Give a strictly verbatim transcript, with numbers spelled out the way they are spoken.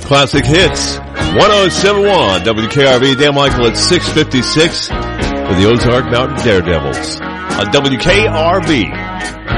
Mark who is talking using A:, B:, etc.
A: Classic Hits. one oh seven point one W K R V. Dan Michael at six fifty-six for the Ozark Mountain Daredevils on W K R V.